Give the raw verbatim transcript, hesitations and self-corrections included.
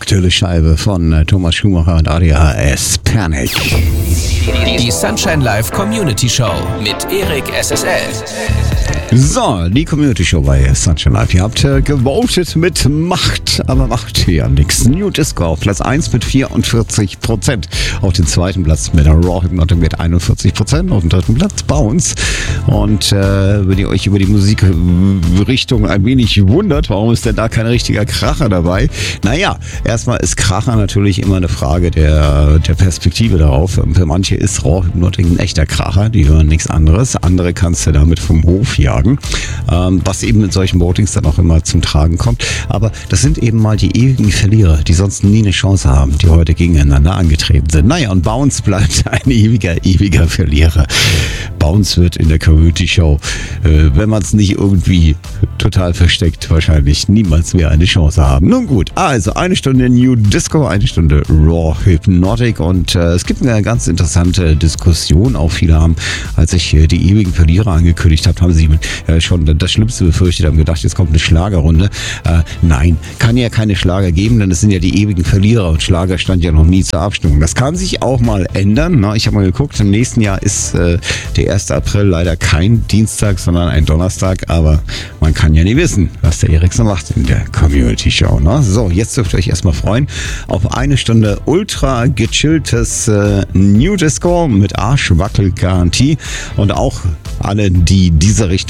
Stille Scheibe von äh, Thomas Schumacher und A D H S Panic. Die Sunshine Live Community Show mit Erik S S L. So, die Community Show bei Sunshine Live. Ihr habt äh, gewotet mit Macht, aber macht hier nix. New Disco auf Platz eins mit vierundvierzig Prozent. Auf den zweiten Platz mit der Raw Hypnotic mit einundvierzig Prozent. Auf dem dritten Platz Bounce. Und äh, wenn ihr euch über die Musikrichtung ein wenig wundert, warum ist denn da kein richtiger Kracher dabei? Naja, erstmal ist Kracher natürlich immer eine Frage der, der Perspektive darauf. Für manche ist Raw Hypnotic ein echter Kracher, die hören nichts anderes. Andere kannst du damit vom Hof jagen. Ähm, was eben mit solchen Votings dann auch immer zum Tragen kommt. Aber das sind eben mal die ewigen Verlierer, die sonst nie eine Chance haben, die heute gegeneinander angetreten sind. Naja, und Bounce bleibt ein ewiger, ewiger Verlierer. Bounce wird in der Community Show, äh, wenn man es nicht irgendwie total versteckt, wahrscheinlich niemals mehr eine Chance haben. Nun gut, also eine Stunde New Disco, eine Stunde Raw Hypnotic und äh, es gibt eine ganz interessante Diskussion. Auch viele haben, als ich äh, die ewigen Verlierer angekündigt habe, haben sie äh, schon das Schlimmste befürchtet, haben gedacht, jetzt kommt eine Schlagerrunde. Äh, nein, kann ja keine Schlager geben, denn es sind ja die ewigen Verlierer und Schlager stand ja noch nie zur Abstimmung. Das kann sich auch mal ändern. Na, ich habe mal geguckt, im nächsten Jahr ist äh, der erste April leider kein Dienstag, sondern ein Donnerstag, aber man kann ja nie wissen, was der Erik so macht in der Community Show. Ne? So, jetzt dürft ihr euch erstmal freuen auf eine Stunde ultra gechilltes äh, New Disco mit Arschwackel-Garantie und auch alle, die diese Richtung